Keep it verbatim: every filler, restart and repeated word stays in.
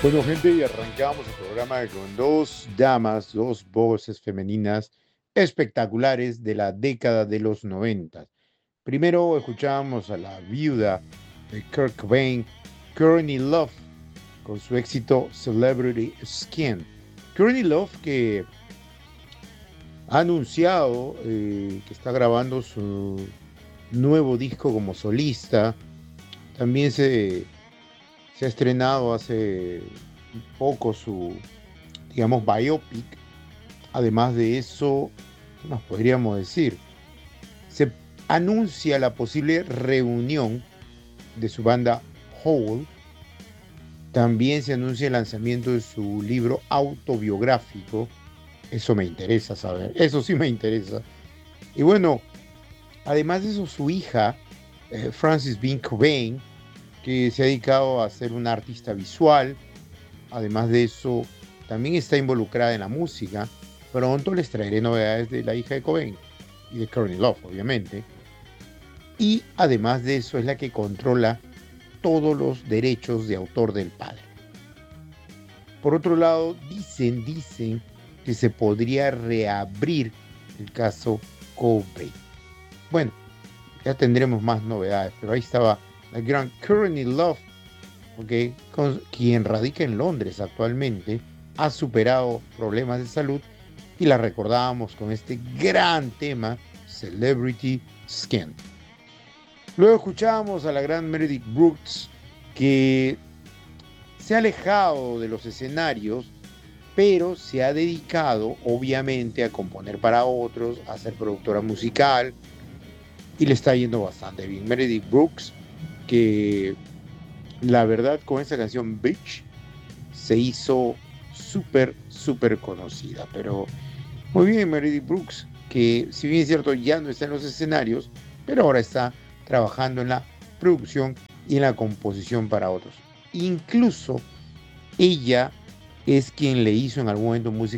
Bueno, gente, y arrancamos el programa con dos damas, dos voces femeninas espectaculares de la década de los noventa. Primero escuchábamos a la viuda de Kurt Cobain, Courtney Love, con su éxito Celebrity Skin. Courtney Love, que ha anunciado eh, que está grabando su nuevo disco como solista. También se, se ha estrenado hace poco su, digamos, biopic. Además de eso, ¿qué más podríamos decir? Se anuncia la posible reunión de su banda Hole. También se anuncia el lanzamiento de su libro autobiográfico. Eso me interesa saber, eso sí me interesa. Y bueno, además de eso, su hija, eh, Frances Bean Cobain, que se ha dedicado a ser una artista visual. Además de eso, también está involucrada en la música. Pronto les traeré novedades de la hija de Cobain y de Courtney Love, obviamente. Y además de eso, es la que controla todos los derechos de autor del padre. Por otro lado, dicen, dicen que se podría reabrir el caso Cobain. Bueno, ya tendremos más novedades, pero ahí estaba la gran Courtney Love, okay, con, quien radica en Londres actualmente, ha superado problemas de salud y la recordábamos con este gran tema, Celebrity Skin. Luego escuchábamos a la gran Meredith Brooks, que se ha alejado de los escenarios, pero se ha dedicado obviamente a componer para otros, a ser productora musical, y le está yendo bastante bien. Meredith Brooks, que la verdad con esa canción Bitch se hizo súper, súper conocida. Pero muy bien, Meredith Brooks, que si bien es cierto ya no está en los escenarios, pero ahora está trabajando en la producción y en la composición para otros. Incluso ella es quien le hizo en algún momento música